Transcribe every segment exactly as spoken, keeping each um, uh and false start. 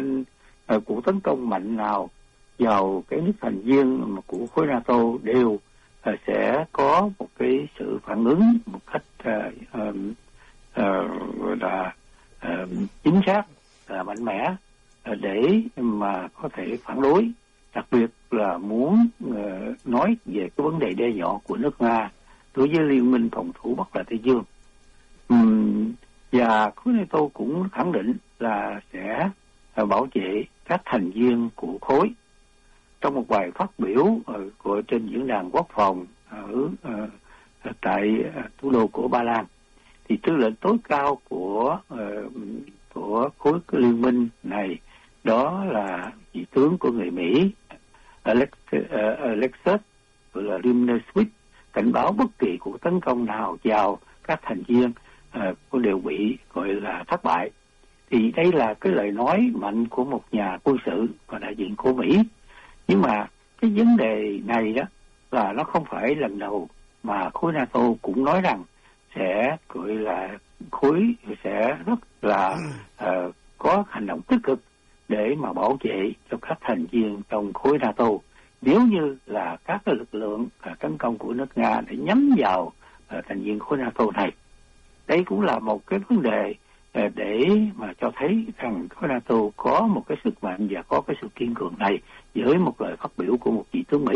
nên uh, cuộc tấn công mạnh nào vào cái nước thành viên của khối NATO đều uh, sẽ có một cái sự phản ứng một cách uh, um, uh, là uh, chính xác, là mạnh mẽ uh, để mà có thể phản đối, đặc biệt là muốn uh, nói về cái vấn đề đe dọa của nước Nga đối với Liên minh phòng thủ Bắc Đại Tây Dương. Um, và khối NATO cũng khẳng định là sẽ uh, bảo vệ các thành viên của khối. Trong một bài phát biểu uh, của trên diễn đàn quốc phòng ở uh, tại uh, thủ đô của Ba Lan, thì tư lệnh tối cao của uh, của khối liên minh này, đó là vị tướng của người Mỹ Alex, uh, Alexis gọi là Rimner-Swift, cảnh báo bất kỳ cuộc tấn công nào vào các thành viên uh, đều bị gọi là thất bại. Thì đây là cái lời nói mạnh của một nhà quân sự và đại diện của Mỹ. Nhưng mà cái vấn đề này đó là nó không phải lần đầu mà khối NATO cũng nói rằng sẽ gọi là khối sẽ rất là uh, có hành động tích cực để mà bảo vệ cho các thành viên trong khối NATO nếu như là các cái lực lượng uh, tấn công của nước Nga để nhắm vào uh, thành viên khối NATO này. Đây cũng là một cái vấn đề uh, để mà cho thấy rằng khối NATO có một cái sức mạnh và có cái sự kiên cường này với một lời phát biểu của một vị tướng Mỹ.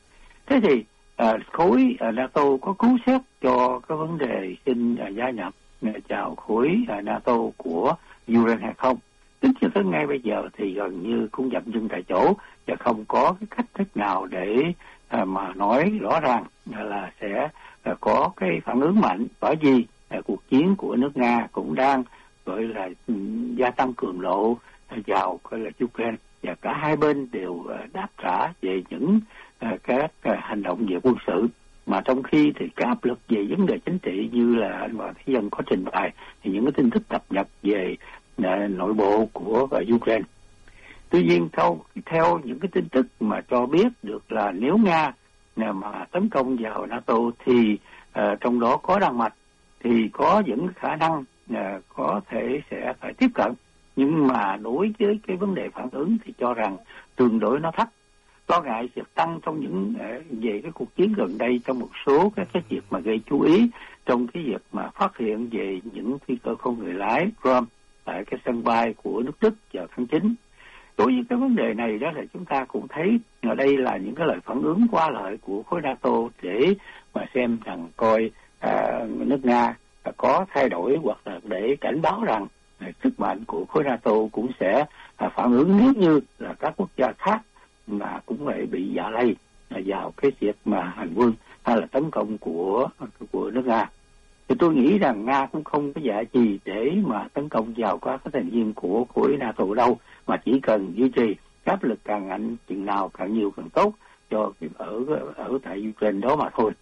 Thế thì uh, khối uh, NATO có cứu xét cho cái vấn đề xin uh, gia nhập uh, vào khối uh, NATO của Ukraine hay không? Tính cho tới ngay bây giờ thì gần như cũng dậm chân tại chỗ và không có cái cách thức nào để uh, mà nói rõ ràng uh, là sẽ uh, có cái phản ứng mạnh, bởi vì uh, cuộc chiến của nước Nga cũng đang gọi là um, gia tăng cường độ uh, vào gọi là Ukraine, và cả hai bên đều uh, đáp trả về những uh, các uh, hành động về quân sự, mà trong khi thì cái áp lực về vấn đề chính trị như là anh Hoàng Thế Dân có trình bày thì những cái tin tức cập nhật về uh, nội bộ của uh, Ukraine. Tuy nhiên theo, theo những cái tin tức mà cho biết được là nếu Nga uh, mà tấn công vào NATO thì uh, trong đó có Đan Mạch thì có những khả năng uh, có thể sẽ phải tiếp cận, nhưng mà đối với cái vấn đề phản ứng thì cho rằng tương đối nó thấp. Lo ngại sự tăng trong những về cái cuộc chiến gần đây trong một số các cái việc mà gây chú ý trong cái việc mà phát hiện về những phi cơ không người lái drone tại cái sân bay của nước Đức vào tháng chín. Đối với cái vấn đề này đó là chúng ta cũng thấy ở đây là những cái lời phản ứng qua lợi của khối NATO để mà xem rằng coi à, nước Nga có thay đổi, hoặc là để cảnh báo rằng sức mạnh của khối NATO cũng sẽ à, phản ứng nếu như là các quốc gia khác mà cũng phải bị dạ lây à, vào cái việc mà hành quân hay là tấn công của của nước Nga. Thì tôi nghĩ rằng Nga cũng không có dạ gì để mà tấn công vào các thành viên của khối NATO đâu, mà chỉ cần duy trì áp lực càng mạnh chừng nào càng nhiều càng tốt cho ở ở tại Ukraine đó mà thôi.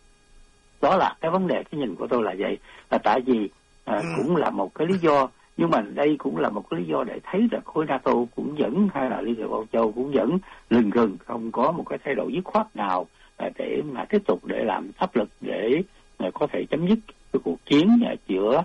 Đó là cái vấn đề, cái nhìn của tôi là vậy, là tại vì à, cũng là một cái lý do. Nhưng mà đây cũng là một cái lý do để thấy rằng khối NATO cũng vẫn, hay là Liên hiệp Âu Châu cũng vẫn lừng gừng, không có một cái thay đổi dứt khoát nào để mà tiếp tục để làm áp lực để có thể chấm dứt cái cuộc chiến giữa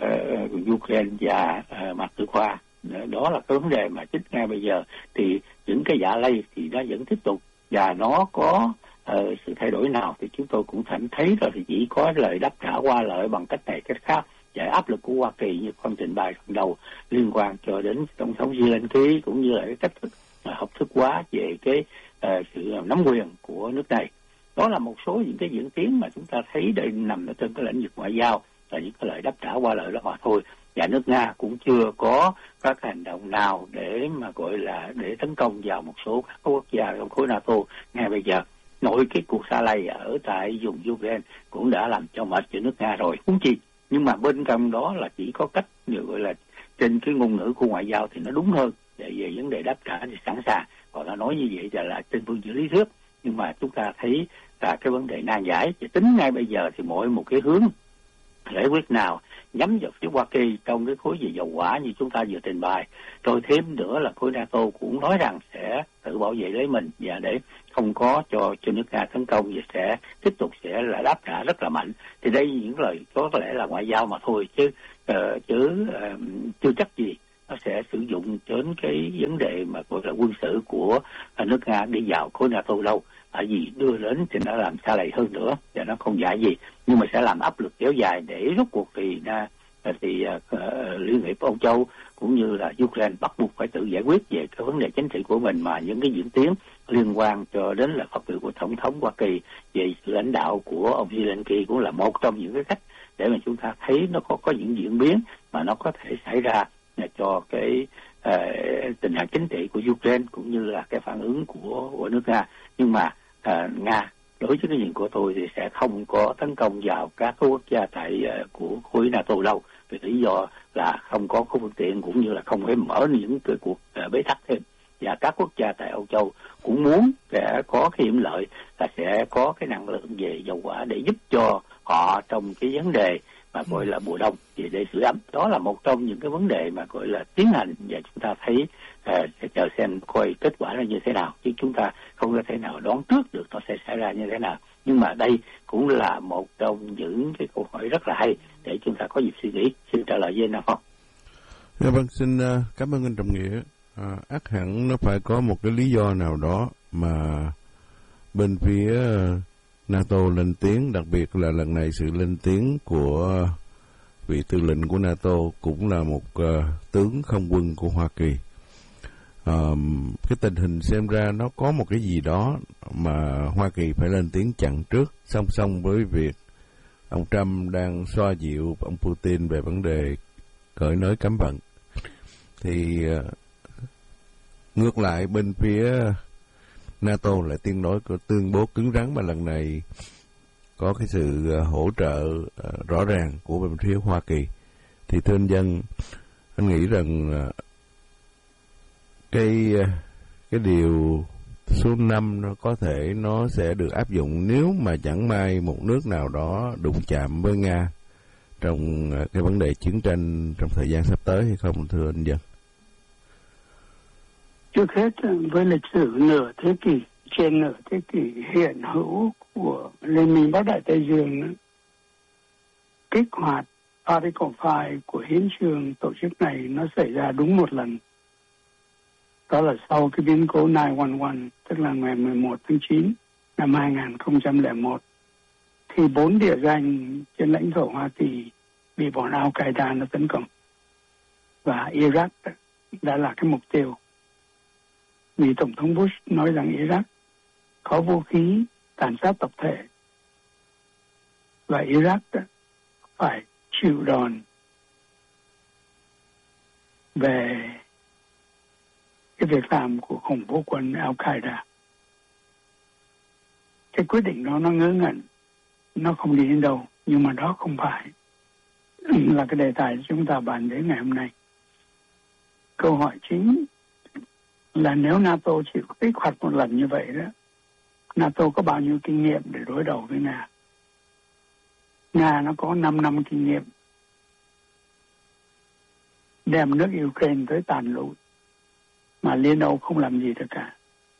uh, Ukraine và uh, Mạc Tự Khoa. Đó là cái vấn đề mà chính ngay bây giờ thì những cái dạ lây thì nó vẫn tiếp tục, và nó có uh, sự thay đổi nào thì chúng tôi cũng thấy rồi, thì chỉ có lời đáp trả qua lợi bằng cách này cách khác. Giải áp lực của Hoa Kỳ như con trình bày lần đầu liên quan cho đến tổng thống Zelensky, cũng như là cái cách thức uh, học thức hóa về cái uh, sự nắm quyền của nước này. Đó là một số những cái diễn tiến mà chúng ta thấy đây nằm ở trên cái lĩnh vực ngoại giao, là những cái lời đáp trả qua lợi đó mà thôi. Và nước Nga cũng chưa có các hành động nào để mà gọi là để tấn công vào một số các quốc gia trong khối NATO ngay bây giờ. Nội cái cuộc xa lầy ở tại vùng Ukraine cũng đã làm cho mệt cho nước Nga rồi, không chi. Nhưng mà bên trong đó là chỉ có cách gọi là trên cái ngôn ngữ của ngoại giao thì nó đúng hơn, để về vấn đề đáp trả thì sẵn sàng. Còn nó nói như vậy là, là trên phương diện lý thuyết, nhưng mà chúng ta thấy là cái vấn đề nan giải. Chỉ tính ngay bây giờ thì mỗi một cái hướng giải quyết nào nhắm vào phía Hoa Kỳ trong cái khối về dầu hỏa như chúng ta vừa trình bày, rồi thêm nữa là khối NATO cũng nói rằng sẽ tự bảo vệ lấy mình và để không có cho cho nước Nga tấn công, và sẽ tiếp tục sẽ là đáp trả rất là mạnh. Thì đây những lời có lẽ là ngoại giao mà thôi, chứ uh, chứ uh, chưa chắc gì nó sẽ sử dụng đến cái vấn đề mà gọi là quân sự của nước Nga đi vào khối NATO đâu. Tại vì đưa đến thì nó làm xa lầy hơn nữa và nó không dạy gì, nhưng mà sẽ làm áp lực kéo dài để rút cuộc thì na thì uh, Liên hiệp Âu Châu cũng như là Ukraine bắt buộc phải tự giải quyết về cái vấn đề chính trị của mình, mà những cái diễn tiến liên quan cho đến là phát biểu của Tổng thống Hoa Kỳ về sự lãnh đạo của ông Zelensky cũng là một trong những cái cách để mà chúng ta thấy nó có có những diễn biến mà nó có thể xảy ra cho cái uh, tình hình chính trị của Ukraine cũng như là cái phản ứng của, của nước Nga. Nhưng mà uh, Nga đối với cái nhìn của tôi thì sẽ không có tấn công vào các quốc gia tại uh, của khối NATO đâu, vì lý do là không có phương tiện cũng như là không phải mở những cái cuộc uh, bế tắc thêm. Và các quốc gia tại Âu Châu cũng muốn sẽ có cái hiểm lợi là sẽ có cái năng lượng về dầu hỏa để giúp cho họ trong cái vấn đề mà gọi là mùa đông về để sưởi ấm. Đó là một trong những cái vấn đề mà gọi là tiến hành, và chúng ta thấy uh, sẽ chờ xem coi kết quả là như thế nào, chứ chúng ta không có thể nào đoán trước được nó sẽ xảy ra như thế nào. Nhưng mà đây cũng là một trong những cái câu hỏi rất là hay để chúng ta có dịp suy nghĩ. Xin trả lời với anh Phong. Dạ vâng, xin uh, cảm ơn anh Trọng Nghĩa. À, ắt hẳn nó phải có một cái lý do nào đó mà bên phía NATO lên tiếng, đặc biệt là lần này sự lên tiếng của vị tư lệnh của NATO cũng là một uh, tướng không quân của Hoa Kỳ. Uh, cái tình hình xem ra nó có một cái gì đó mà Hoa Kỳ phải lên tiếng chặn trước, song song với việc ông Trump đang xoa dịu ông Putin về vấn đề cởi nới cấm vận. Thì uh, ngược lại bên phía NATO lại tuyên đối tuyên bố cứng rắn, mà lần này có cái sự hỗ trợ rõ ràng của bên phía Hoa Kỳ. Thì thưa anh Dân, anh nghĩ rằng cái cái điều số năm nó có thể nó sẽ được áp dụng nếu mà chẳng may một nước nào đó đụng chạm với Nga trong cái vấn đề chiến tranh trong thời gian sắp tới hay không, thưa anh Dân? Trước hết, với lịch sử nửa thế kỷ, trên nửa thế kỷ hiện hữu của Liên minh Bắc Đại Tây Dương, kích hoạt Article năm của hiến chương tổ chức này nó xảy ra đúng một lần. Đó là sau cái biến cố chín một một, tức là ngày mười một tháng chín năm hai nghìn không trăm lẻ một, thì bốn địa danh trên lãnh thổ Hoa Kỳ bị bọn Al-Qaeda nó tấn công. Và Iraq đã là cái mục tiêu. Vì Tổng thống Bush nói rằng Iraq có vũ khí tàn sát tập thể và Iraq phải chịu đòn về cái việc làm của khủng bố quân Al-Qaeda. Cái quyết định đó nó ngớ ngẩn, nó không đi đến đâu, nhưng mà đó không phải là cái đề tài chúng ta bàn đến ngày hôm nay. Câu hỏi chính là nếu NATO chỉ kích hoạt một lần như vậy đó, NATO có bao nhiêu kinh nghiệm để đối đầu với Nga? Nga nó có năm năm kinh nghiệm đem nước Ukraine tới tàn lụi, mà Liên Âu không làm gì được cả.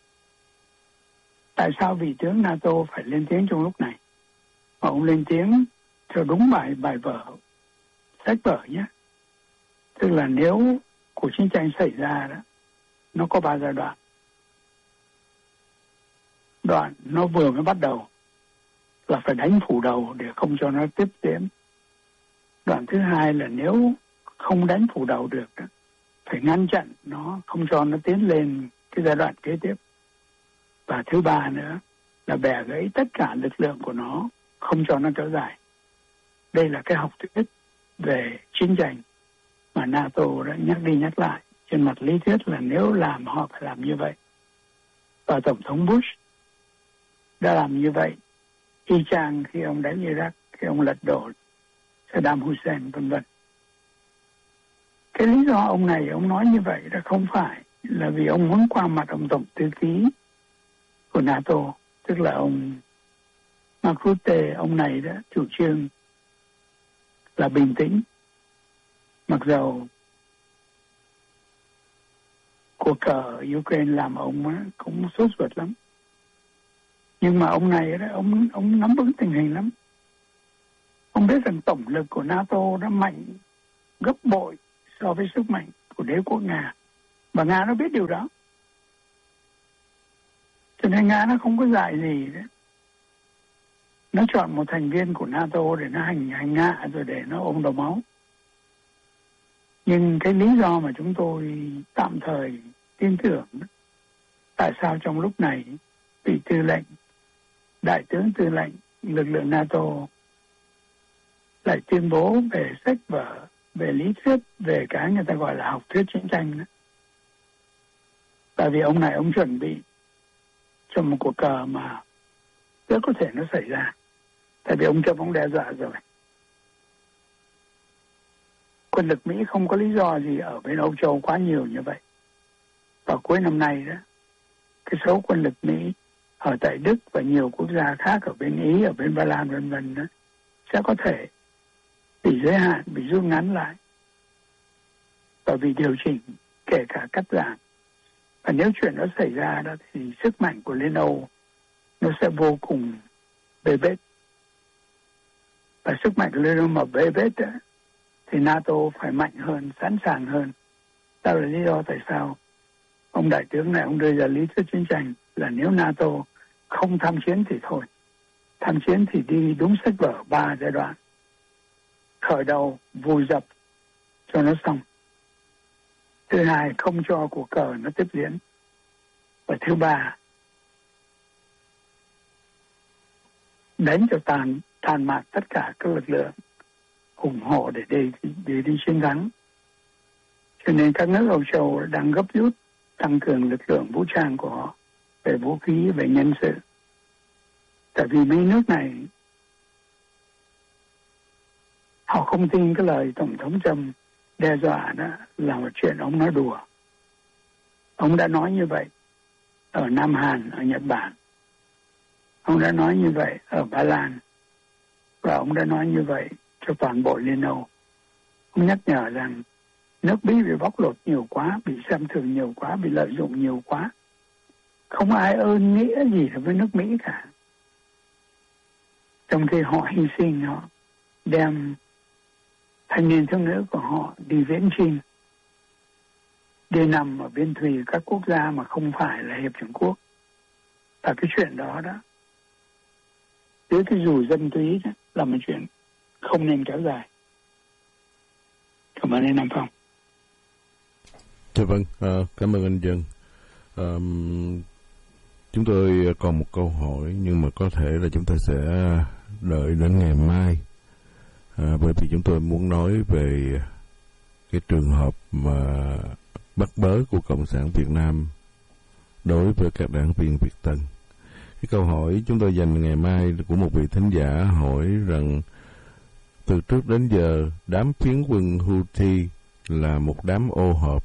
Tại sao vị tướng NATO phải lên tiếng trong lúc này? Mà ông lên tiếng theo đúng bài bài vở, sách vở nhé. Tức là nếu cuộc chiến tranh xảy ra đó, nó có ba giai đoạn. Đoạn nó vừa mới bắt đầu là phải đánh phủ đầu để không cho nó tiếp tiến. Đoạn thứ hai là nếu không đánh phủ đầu được, phải ngăn chặn nó, không cho nó tiến lên cái giai đoạn kế tiếp. Và thứ ba nữa là bẻ gãy tất cả lực lượng của nó, không cho nó kéo dài. Đây là cái học thuyết về chiến tranh mà NATO đã nhắc đi nhắc lại. Trên mặt lý thuyết là nếu làm họ phải làm như vậy. Và Tổng thống Bush đã làm như vậy y chang khi ông đánh Iraq, khi ông lật đổ Saddam Hussein vân vân. Cái lý do ông này ông nói như vậy là không phải là vì ông muốn qua mặt ông tổng thư ký của NATO, tức là ông Mark Rutte. Ông này đã chủ trương là bình tĩnh, mặc dầu cuộc cờ Ukraine làm ông cũng sốt ruột lắm. Nhưng mà ông này đó, ông ông nắm vững tình hình lắm. Ông biết rằng tổng lực của NATO đã mạnh gấp bội so với sức mạnh của đế quốc Nga. Và Nga nó biết điều đó. Cho nên Nga nó không có dại gì đấy. Nó chọn một thành viên của NATO để nó hành hành hạ rồi để nó ôm đầu máu. Nhưng cái lý do mà chúng tôi tạm thời tin tưởng tại sao trong lúc này vị tư lệnh, đại tướng tư lệnh lực lượng NATO lại tuyên bố về sách vở, về lý thuyết, về cái người ta gọi là học thuyết chiến tranh đó. Tại vì ông này ông chuẩn bị cho một cuộc cờ mà rất có thể nó xảy ra. Tại vì ông Trump ông đe dọa rồi. Quân lực Mỹ không có lý do gì ở bên Âu Châu quá nhiều như vậy. Vào cuối năm nay đó, cái số quân lực Mỹ ở tại Đức và nhiều quốc gia khác ở bên Ý, ở bên Ba Lan vân vân đó sẽ có thể bị giới hạn, bị rút ngắn lại và bị điều chỉnh, kể cả cắt giảm. Và nếu chuyện đó xảy ra đó thì sức mạnh của Liên Âu nó sẽ vô cùng bê bết. Và sức mạnh của Liên Âu mà bê bết đó, thì NATO phải mạnh hơn, sẵn sàng hơn. Đó là lý do tại sao ông đại tướng này ông đưa ra lý thuyết chiến tranh là nếu NATO không tham chiến thì thôi. Tham chiến thì đi đúng sách vở ba giai đoạn. Khởi đầu, vùi dập cho nó xong. Thứ hai, không cho cuộc cờ nó tiếp diễn. Và thứ ba, đánh cho tàn, tàn mạc tất cả các lực lượng ủng hộ để đi, để đi chiến thắng. Cho nên các nước Âu Châu đang gấp rút tăng cường lực lượng vũ trang của họ về vũ khí, về nhân sự. Tại vì mấy nước này họ không tin cái lời Tổng thống Trump đe dọa đó là một chuyện ông nói đùa. Ông đã nói như vậy ở Nam Hàn, ở Nhật Bản. Ông đã nói như vậy ở Ba Lan. Và ông đã nói như vậy cho toàn bộ Liên Âu. Ông nhắc nhở rằng nước Mỹ bị bóc lột nhiều quá, bị xem thường nhiều quá, bị lợi dụng nhiều quá. Không ai ơn nghĩa gì với nước Mỹ cả. Trong khi họ hy sinh, họ đem thanh niên thiếu nữ của họ đi viễn chinh, đi nằm ở biên thùy các quốc gia mà không phải là Hiệp chủng quốc. Và cái chuyện đó đó, dưới cái dù dân túy đó, là một chuyện không nên kéo dài. Cảm ơn anh Nam Phong. Dạ vâng, à, cảm ơn anh Dân. À, chúng tôi còn một câu hỏi nhưng mà có thể là chúng ta sẽ đợi đến ngày mai. À, bởi vì chúng tôi muốn nói về cái trường hợp mà bắt bớ của Cộng sản Việt Nam đối với các đảng viên Việt Tân. Cái câu hỏi chúng tôi dành ngày mai của một vị thính giả hỏi rằng từ trước đến giờ đám phiến quân Houthi là một đám ô hợp,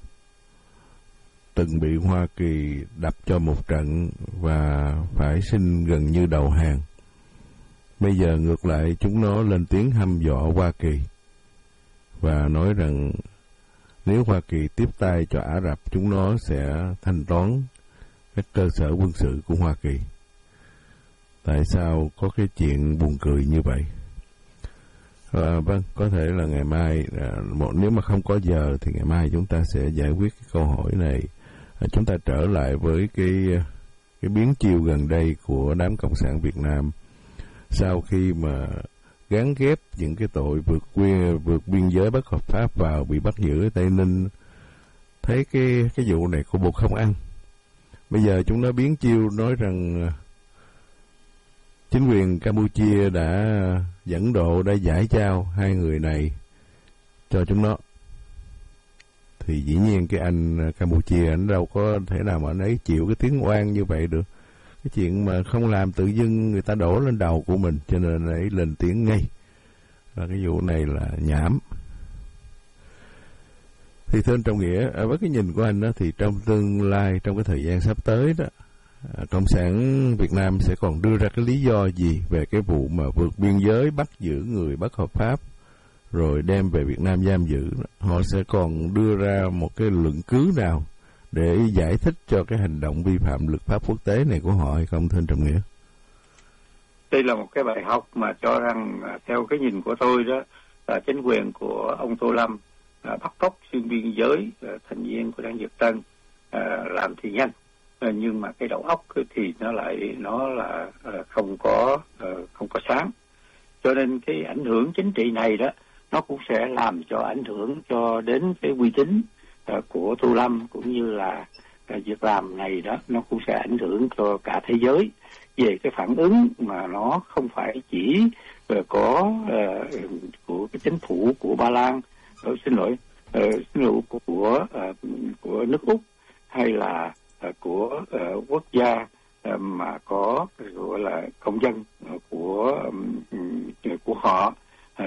từng bị Hoa Kỳ đập cho một trận và phải xin gần như đầu hàng. Bây giờ ngược lại chúng nó lên tiếng hăm dọa Hoa Kỳ và nói rằng nếu Hoa Kỳ tiếp tay cho Ả Rập, chúng nó sẽ thanh toán các cơ sở quân sự của Hoa Kỳ. Tại sao có cái chuyện buồn cười như vậy? À, vâng, có thể là ngày mai, à, một, nếu mà không có giờ thì ngày mai chúng ta sẽ giải quyết cái câu hỏi này. À, chúng ta trở lại với cái cái biến chiêu gần đây của đám Cộng sản Việt Nam sau khi mà gán ghép những cái tội vượt biên, vượt biên giới bất hợp pháp vào, bị bắt giữ ở Tây Ninh. Thấy cái cái vụ này của bột không ăn. Bây giờ chúng nó biến chiêu nói rằng chính quyền Campuchia đã dẫn độ, đã giải trao hai người này cho chúng nó. Thì dĩ nhiên cái anh Campuchia anh đâu có thể nào mà anh ấy chịu cái tiếng oan như vậy được. Cái chuyện mà không làm tự dưng người ta đổ lên đầu của mình, cho nên anh ấy lên tiếng ngay. Và cái vụ này là nhảm. Thì thưa anh Trọng Nghĩa, với cái nhìn của anh đó, thì trong tương lai, trong cái thời gian sắp tới đó, Cộng sản Việt Nam sẽ còn đưa ra cái lý do gì về cái vụ mà vượt biên giới bắt giữ người bất hợp pháp rồi đem về Việt Nam giam giữ? Họ sẽ còn đưa ra một cái luận cứ nào để giải thích cho cái hành động vi phạm luật pháp quốc tế này của họ hay không, thưa anh Trọng Nghĩa? Đây là một cái bài học mà cho rằng theo cái nhìn của tôi đó là chính quyền của ông Tô Lâm uh, bắt cóc xuyên biên giới uh, thành viên của Đảng Việt Tân, uh, làm thì nhanh, uh, nhưng mà cái đầu óc thì nó lại nó là uh, không có uh, không có sáng. Cho nên cái ảnh hưởng chính trị này đó, nó cũng sẽ làm cho ảnh hưởng cho đến cái uy tín uh, của Tô Lâm, cũng như là uh, việc làm này đó, nó cũng sẽ ảnh hưởng cho cả thế giới về cái phản ứng mà nó không phải chỉ uh, có uh, của cái chính phủ của Ba Lan, uh, xin lỗi, uh, xin lỗi của uh, của nước Úc, hay là uh, của uh, quốc gia uh, mà có gọi là công dân uh, của um, của họ, uh,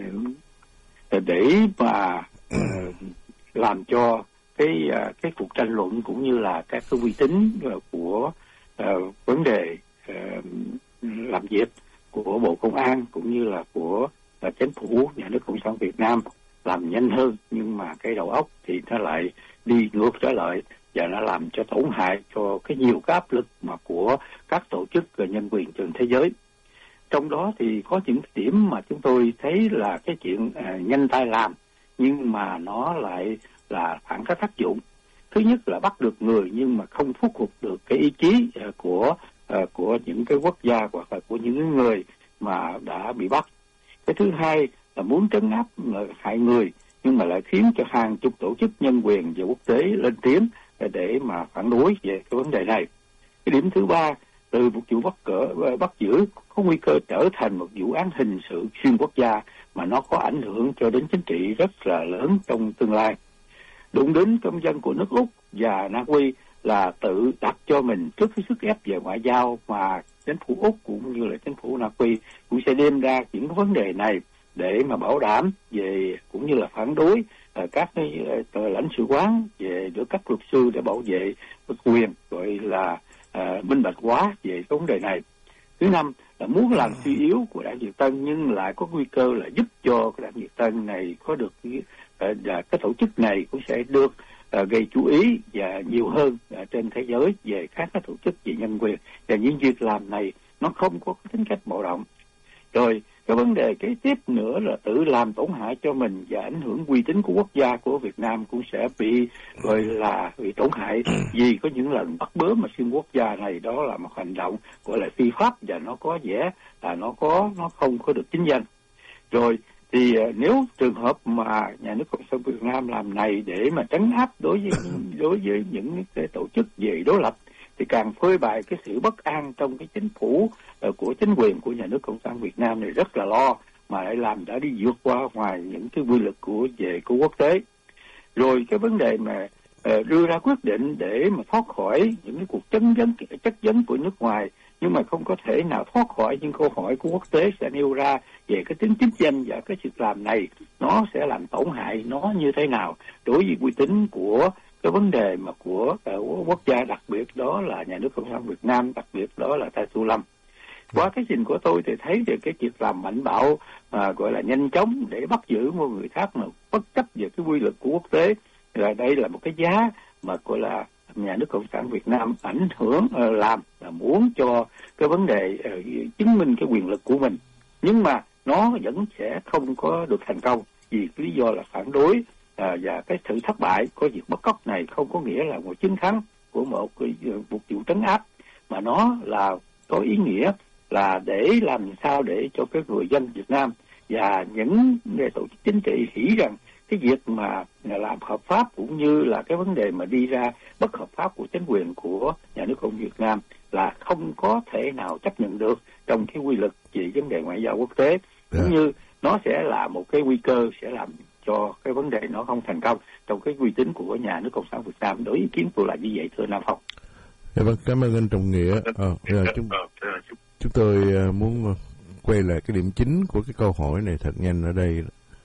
để mà uh, làm cho cái uh, cái cuộc tranh luận cũng như là các cái uy tín uh, của uh, vấn đề uh, làm việc của Bộ Công an cũng như là của uh, chính phủ nhà nước Cộng sản Việt Nam làm nhanh hơn, nhưng mà cái đầu óc thì nó lại đi ngược trở lại, và nó làm cho tổn hại cho cái nhiều cái áp lực mà của các tổ chức nhân quyền trên thế giới. Trong đó thì có những điểm mà chúng tôi thấy là cái chuyện à, nhanh tay làm, nhưng mà nó lại là phản cái tác dụng. Thứ nhất là bắt được người nhưng mà không thuyết phục được cái ý chí à, của à, của những cái quốc gia hoặc là của những người mà đã bị bắt. Cái thứ hai là muốn trấn áp hại người, nhưng mà lại khiến cho hàng chục tổ chức nhân quyền và quốc tế lên tiếng để mà phản đối về cái vấn đề này. Cái điểm thứ ba, từ một vụ bắt cỡ bắt giữ có nguy cơ trở thành một vụ án hình sự xuyên quốc gia mà nó có ảnh hưởng cho đến chính trị rất là lớn trong tương lai. Đụng đến công dân của nước Úc và Na Uy là tự đặt cho mình trước cái sức ép về ngoại giao mà chính phủ Úc cũng như là chính phủ Na Uy cũng sẽ đem ra những vấn đề này để mà bảo đảm về cũng như là phản đối uh, các cái uh, lãnh sự quán về được các luật sư để bảo vệ quyền, gọi là uh, minh bạch hóa về vấn đề này. Thứ năm là muốn làm suy yếu của Đảng Việt Tân, nhưng lại có nguy cơ là giúp cho cái Đảng Việt Tân này có được cái, uh, cái tổ chức này cũng sẽ được uh, gây chú ý và nhiều hơn uh, trên thế giới về các cái tổ chức về nhân quyền, và những việc làm này nó không có tính cách bạo động. Rồi cái vấn đề kế tiếp nữa là tự làm tổn hại cho mình và ảnh hưởng uy tín của quốc gia của Việt Nam cũng sẽ bị gọi là bị tổn hại, vì có những lần bắt bớ mà xuyên quốc gia này, đó là một hành động gọi là phi pháp và nó có vẻ là nó có nó không có được chính danh. Rồi thì nếu trường hợp mà nhà nước Cộng sản Việt Nam làm này để mà trấn áp đối với đối với những cái tổ chức về đối lập thì càng phơi bày cái sự bất an trong cái chính phủ uh, của chính quyền của nhà nước Cộng sản Việt Nam này rất là lo, mà lại làm đã đi vượt qua ngoài những cái quy lực của về của quốc tế. Rồi cái vấn đề mà uh, đưa ra quyết định để mà thoát khỏi những cái cuộc chất vấn chất vấn của nước ngoài, nhưng mà không có thể nào thoát khỏi những câu hỏi của quốc tế sẽ nêu ra về cái tính chính danh, và cái việc làm này nó sẽ làm tổn hại nó như thế nào đối với uy tín của cái vấn đề mà của uh, quốc gia, đặc biệt đó là nhà nước Cộng sản Việt Nam, đặc biệt đó là Tay Tô Lâm. Qua cái nhìn của tôi thì thấy được cái việc làm mạnh bạo à, gọi là nhanh chóng để bắt giữ một người khác mà bất chấp về cái quy luật của quốc tế, là đây là một cái giá mà gọi là nhà nước Cộng sản Việt Nam ảnh hưởng uh, làm là muốn cho cái vấn đề uh, chứng minh cái quyền lực của mình, nhưng mà nó vẫn sẽ không có được thành công vì lý do là phản đối. À, và cái sự thất bại của việc bắt cóc này không có nghĩa là một chiến thắng của một một vụ trấn áp, mà nó là có ý nghĩa là để làm sao để cho cái người dân Việt Nam và những tổ chức chính trị hiểu rằng cái việc mà làm hợp pháp cũng như là cái vấn đề mà đi ra bất hợp pháp của chính quyền của nhà nước Cộng sản Việt Nam là không có thể nào chấp nhận được trong cái quy luật về vấn đề ngoại giao quốc tế, cũng như nó sẽ là một cái nguy cơ sẽ làm cho cái vấn đề nó không thành công trong cái uy tín của nhà nước Cộng sản Việt Nam. Đối ý kiến tôi là như vậy, thưa Nam Phong. Dạ vâng, cảm ơn anh Trọng Nghĩa. À, giờ chúng, chúng tôi muốn quay lại cái điểm chính của cái câu hỏi này thật nhanh ở đây.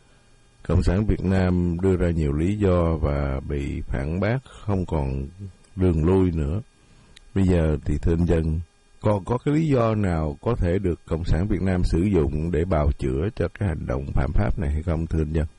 Cộng sản Việt Nam đưa ra nhiều lý do và bị phản bác, không còn đường lui nữa. Bây giờ thì thưa anh Dân, còn có cái lý do nào có thể được Cộng sản Việt Nam sử dụng để bào chữa cho cái hành động phạm pháp này hay không, thưa anh Dân?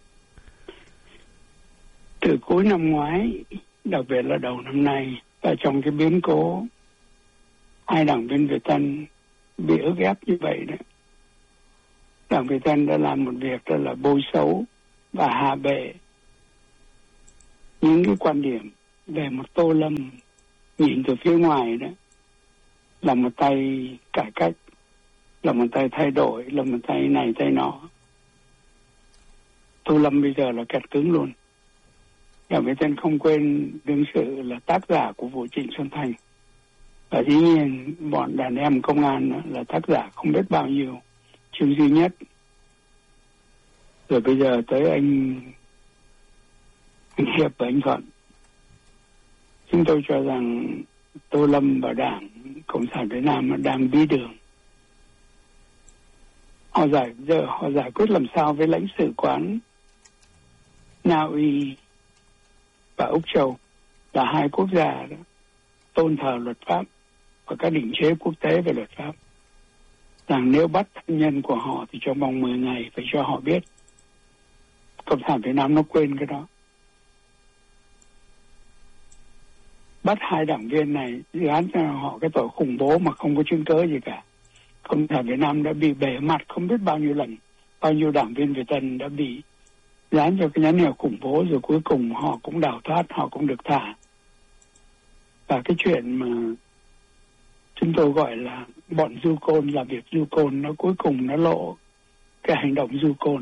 Từ cuối năm ngoái, đặc biệt là đầu năm nay, và trong cái biến cố hai đảng viên Việt Tân bị ức ép như vậy đấy, đảng Việt Tân đã làm một việc đó là bôi xấu và hạ bệ những cái quan điểm về một Tô Lâm nhìn từ phía ngoài đó là một tay cải cách, là một tay thay đổi, là một tay này tay nọ. Tô Lâm bây giờ là kẹt cứng luôn. Đảng Việt Tân không quên đương sự là tác giả của vụ Trịnh Xuân Thanh. Và dĩ nhiên bọn đàn em công an là tác giả không biết bao nhiêu. Trương Duy Nhất. Rồi bây giờ tới anh, anh Hiệp và anh Thuận. Chúng tôi cho rằng Tô Lâm và Đảng Cộng sản Việt Nam đang bí đường. Họ giải, giờ họ giải quyết làm sao với lãnh sự quán Na Uy và Úc Châu là hai quốc gia đó, tôn thờ luật pháp và các định chế quốc tế về luật pháp. Rằng nếu bắt thân nhân của họ thì trong vòng mười ngày phải cho họ biết. Cộng sản Việt Nam nó quên cái đó. Bắt hai đảng viên này gán cho họ cái tội khủng bố mà không có chứng cớ gì cả. Cộng sản Việt Nam đã bị bể mặt không biết bao nhiêu lần. Bao nhiêu đảng viên Việt Tân đã bị dán cho cái nhãn hiệu khủng bố, rồi cuối cùng họ cũng đào thoát, họ cũng được thả. Và cái chuyện mà chúng tôi gọi là bọn du côn làm việc du côn, nó cuối cùng nó lộ cái hành động du côn.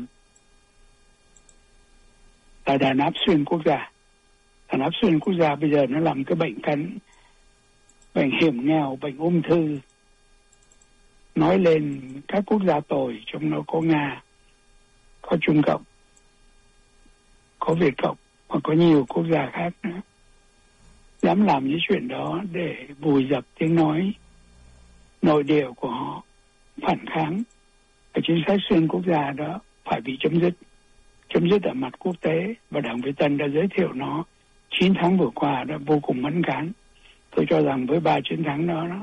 Là đàn áp xuyên quốc gia. Đàn áp xuyên quốc gia bây giờ nó làm cái bệnh cắn, bệnh hiểm nghèo, bệnh ung thư. Nói lên các quốc gia tồi, trong nó có Nga, có Trung Cộng, có Việt Cộng, và có nhiều quốc gia khác nữa. Dám làm những chuyện đó để vùi dập tiếng nói nội địa của họ, phản kháng. Cái chính sách xuyên quốc gia đó phải bị chấm dứt. Chấm dứt ở mặt quốc tế, và Đảng Việt Tân đã giới thiệu nó chín tháng vừa qua đã vô cùng mẫn cán. Tôi cho rằng với ba chiến thắng đó, đó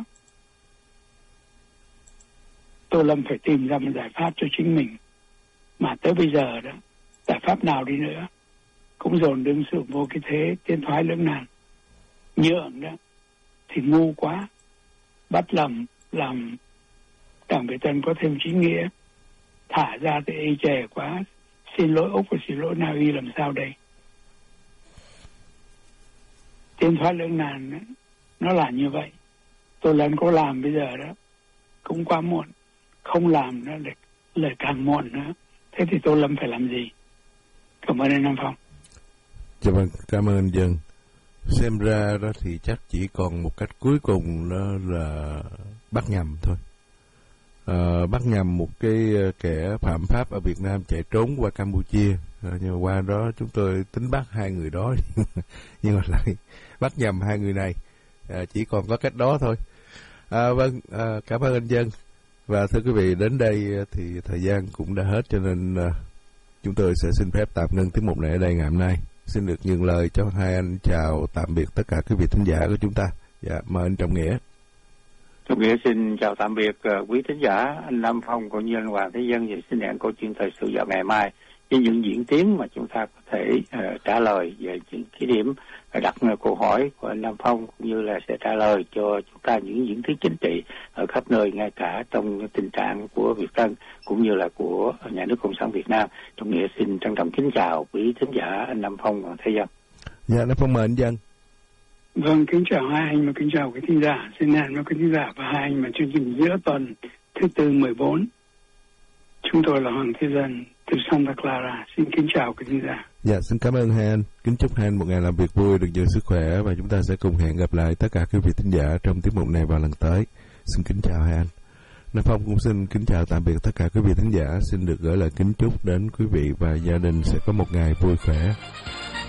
Tô Lâm phải tìm ra một giải pháp cho chính mình. Mà tới bây giờ đó, giải pháp nào đi nữa cũng dồn đương sự vô cái thế tiến thoái lưỡng nan. Nhượng đó thì ngu quá, bắt lầm làm Đảng Việt Tân có thêm chính nghĩa, thả ra thì ê chề quá, xin lỗi Úc và xin lỗi Na Uy làm sao đây. Tiến thoái lưỡng nan đó, nó là như vậy. Tô Lâm có làm bây giờ đó cũng quá muộn, không làm nữa lại, lại càng muộn nữa. Thế thì Tô Lâm phải làm gì? Cảm ơn anh Nam Phong. Dạ vâng, cảm ơn anh Dân. Xem ra đó thì chắc chỉ còn một cách cuối cùng đó là bắt nhầm thôi. À, bắt nhầm một cái kẻ phạm pháp ở Việt Nam chạy trốn qua Campuchia. À, nhưng mà qua đó chúng tôi tính bắt hai người đó, nhưng mà lại bắt nhầm hai người này. À, chỉ còn có cách đó thôi. À, vâng, à, cảm ơn anh Dân. Và thưa quý vị, đến đây thì thời gian cũng đã hết, cho nên à, chúng tôi sẽ xin phép tạm ngưng tiết mục này ở đây ngày hôm nay. Xin được nhường lời cho hai anh chào tạm biệt tất cả quý vị thính giả của chúng ta. Dạ, mời anh Trọng Nghĩa. Trọng Nghĩa xin chào tạm biệt uh, quý thính giả, anh Nam Phong cũng như anh Hoàng Thế Dân. Và xin hẹn câu chuyện thời sự vào ngày mai với những diễn tiến mà chúng ta có thể uh, trả lời về những cái điểm uh, đặt câu hỏi của anh Nam Phong, cũng như là sẽ trả lời cho chúng ta những diễn tiến chính trị ở khắp nơi, ngay cả trong tình trạng của Việt Tân cũng như là của nhà nước Cộng sản Việt Nam. Trọng Nghĩa xin trân trọng kính chào quý thính giả, anh Nam Phong và Thế Dân. Dạ, Nam Phong mời anh Dân. Vâng, kính chào hai anh và kính chào quý thính giả. Xin hẹn với quý thính giả và hai anh mà chương trình giữa tuần thứ tư mười bốn. Chúng tôi là Hoàng Thế Dân từ Santa Clara. Xin kính chào quý thính giả. Dạ, xin cảm ơn hai anh. Kính chúc hai anh một ngày làm việc vui, được nhiều sức khỏe, và chúng ta sẽ cùng hẹn gặp lại tất cả quý vị thính giả trong tiết mục này vào lần tới. Xin kính chào hai anh. Nam Phong cũng xin kính chào tạm biệt tất cả quý vị thính giả. Xin được gửi lời kính chúc đến quý vị và gia đình sẽ có một ngày vui khỏe.